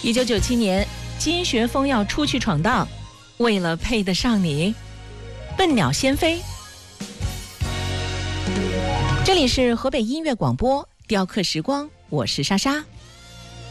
1997年，金学峰要出去闯荡，为了配得上你，笨鸟先飞。这里是河北音乐广播，雕刻时光，我是莎莎。